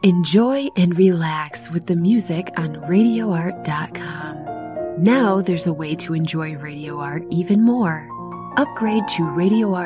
Enjoy and relax with the music on RadioArt.com. Now there's a way to enjoy Radio Art even more. Upgrade to Radio Art